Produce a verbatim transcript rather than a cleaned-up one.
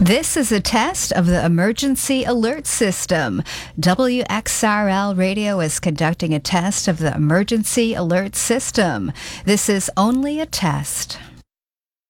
This is a test of the emergency alert system. W X R L Radio is conducting a test of the emergency alert system. This is only a test.